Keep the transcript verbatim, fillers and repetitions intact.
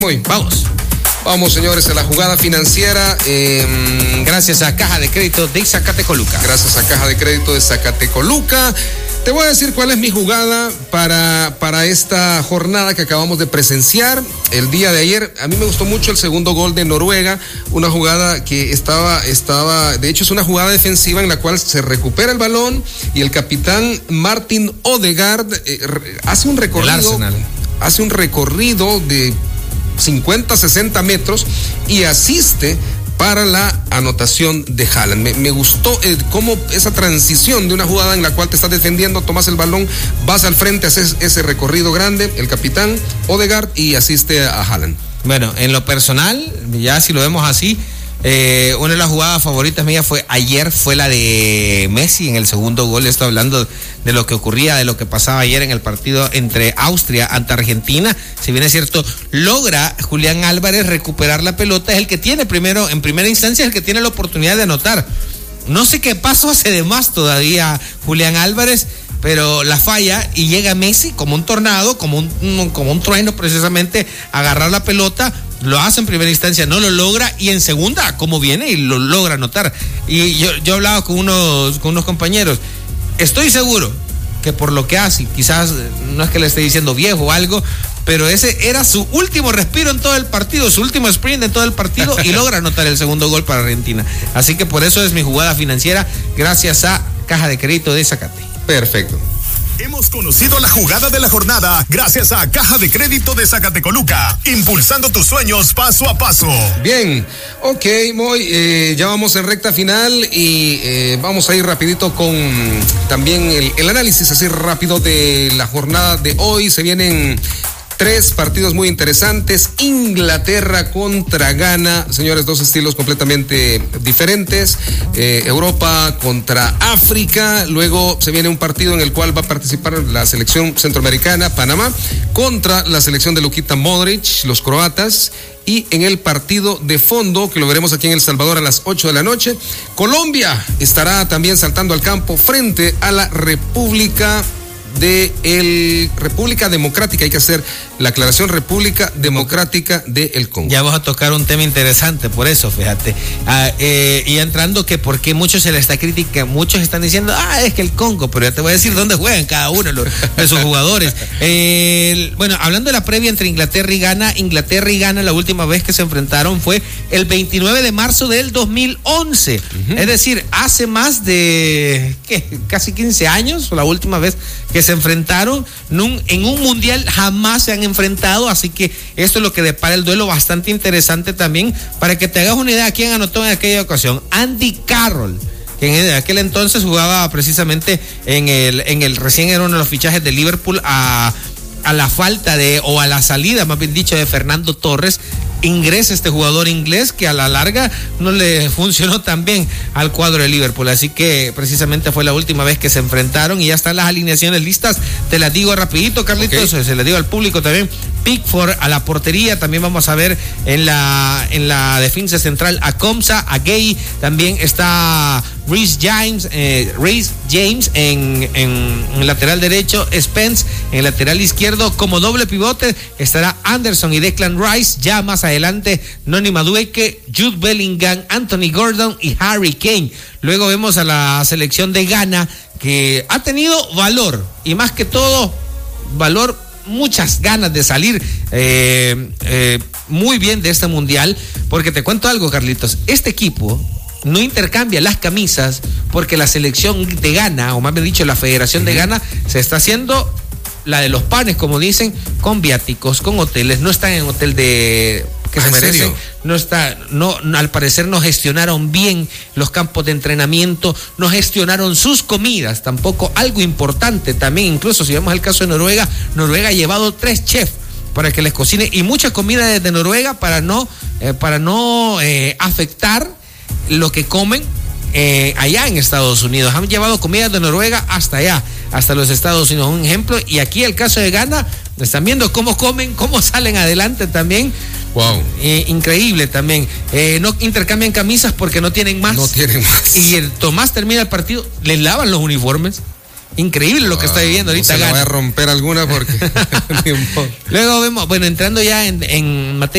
Muy, vamos. Vamos, señores, a la jugada financiera. Eh, gracias a Caja de Crédito de Zacatecoluca. Gracias a Caja de Crédito de Zacatecoluca. Te voy a decir cuál es mi jugada para, para esta jornada que acabamos de presenciar el día de ayer. A mí me gustó mucho el segundo gol de Noruega, una jugada que estaba, estaba, de hecho es una jugada defensiva en la cual se recupera el balón y el capitán Martin Odegaard eh, hace un recorrido, hace un recorrido de cincuenta, sesenta metros y asiste para la anotación de Haaland. Me, me gustó eh, cómo esa transición de una jugada en la cual te estás defendiendo, tomas el balón, vas al frente, haces ese recorrido grande, el capitán Odegaard, y asiste a Haaland. Bueno, en lo personal, ya si lo vemos así, eh, una de las jugadas favoritas mías fue ayer, fue la de Messi en el segundo gol. Estoy hablando de lo que ocurría, de lo que pasaba ayer en el partido entre Austria ante Argentina. Si bien es cierto, logra Julián Álvarez recuperar la pelota, es el que tiene primero, en primera instancia, el que tiene la oportunidad de anotar. No sé qué paso hace de más todavía Julián Álvarez, pero la falla y llega Messi como un tornado, como un, como un trueno precisamente, a agarrar la pelota. Lo hace en primera instancia, no lo logra, y en segunda, como viene y lo logra anotar. Y yo, yo hablaba con unos, con unos compañeros, estoy seguro que por lo que hace, quizás no es que le esté diciendo viejo o algo, pero ese era su último respiro en todo el partido, su último sprint en todo el partido, y logra anotar el segundo gol para Argentina. Así que por eso es mi jugada financiera, gracias a Caja de Crédito de Zacate. Perfecto. Hemos conocido la jugada de la jornada gracias a Caja de Crédito de Zacatecoluca, impulsando tus sueños paso a paso. Bien, ok, Moy, eh, ya vamos en recta final y eh, vamos a ir rapidito con también el, el análisis así rápido de la jornada de hoy. Se vienen tres partidos muy interesantes. Inglaterra contra Ghana, señores, dos estilos completamente diferentes. Eh, Europa contra África. Luego se viene un partido en el cual va a participar la selección centroamericana, Panamá, contra la selección de Luka Modric, los croatas. Y en el partido de fondo, que lo veremos aquí en El Salvador a las ocho de la noche, Colombia estará también saltando al campo frente a la República de el República Democrática, hay que hacer la aclaración, República Democrática de el Congo. Ya vamos a tocar un tema interesante, por eso, fíjate. Ah, eh, y entrando que porque muchos se le está criticando, muchos están diciendo, ah, es que el Congo, pero ya te voy a decir dónde juegan cada uno los, de sus jugadores. Eh, bueno, hablando de la previa entre Inglaterra y Ghana, Inglaterra y Ghana la última vez que se enfrentaron fue el veintinueve de marzo del dos mil once. Uh-huh. Es decir, hace más de, ¿qué? Casi quince años, la última vez que se enfrentaron en un, en un mundial, jamás se han enfrentado, así que esto es lo que depara el duelo, bastante interesante también. Para que te hagas una idea, ¿quién anotó en aquella ocasión? Andy Carroll, que en aquel entonces jugaba precisamente en el, en el recién era uno de los fichajes de Liverpool a, a la falta de, o a la salida, más bien dicho, de Fernando Torres. Ingresa este jugador inglés que a la larga no le funcionó tan bien al cuadro de Liverpool, así que precisamente fue la última vez que se enfrentaron y ya están las alineaciones listas. Te las digo rapidito, Carlitos, okay. Se las digo al público también. Pickford a la portería, también vamos a ver en la en la defensa central a Komsa, a Gay, también está Reece James, eh, Reece James en, en, en lateral derecho, Spence en lateral izquierdo. Como doble pivote estará Anderson y Declan Rice. Ya más adelante Noni Madueke, Jude Bellingham, Anthony Gordon y Harry Kane. Luego vemos a la selección de Ghana, que ha tenido valor y más que todo valor, muchas ganas de salir eh, eh, muy bien de este mundial, porque te cuento algo, Carlitos, este equipo no intercambia las camisas porque la selección de Ghana, o más bien dicho la Federación de Ghana, se está haciendo la de los panes, como dicen, con viáticos, con hoteles. No están en hotel de que se merecen, no está, no, no, al parecer no gestionaron bien los campos de entrenamiento, no gestionaron sus comidas, tampoco, algo importante también. Incluso si vemos el caso de Noruega, Noruega ha llevado tres chefs para que les cocine y mucha comida desde Noruega para no, eh, para no eh, afectar lo que comen eh, allá en Estados Unidos. Han llevado comida de Noruega hasta allá, hasta los Estados Unidos, un ejemplo. Y aquí el caso de Ghana, están viendo cómo comen, cómo salen adelante también. Wow. Eh, increíble también. Eh, no intercambian camisas porque no tienen más. No tienen más. Y el Tomás termina el partido, les lavan los uniformes. Increíble lo que ah, está viviendo ahorita. No se Ghana. le va a romper alguna porque. Luego vemos, bueno, entrando ya en, en materia